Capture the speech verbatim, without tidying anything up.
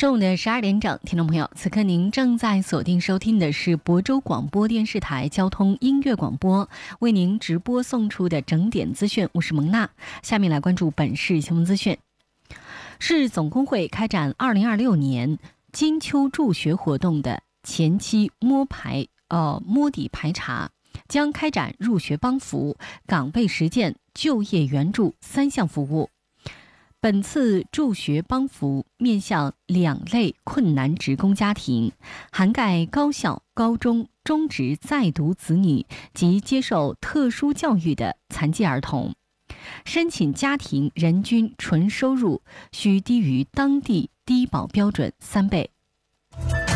中午的十二点整，听众朋友，此刻您正在锁定收听的是亳州广播电视台交通音乐广播为您直播送出的整点资讯，我是蒙娜。下面来关注本市新闻资讯。市总工会开展二零二六年金秋助学活动的前期摸排呃摸底排查，将开展入学帮扶、岗位实践、就业援助三项服务。本次助学帮扶面向两类困难职工家庭，涵盖高校、高中、中职在读子女及接受特殊教育的残疾儿童。申请家庭人均纯收入需低于当地低保标准三倍。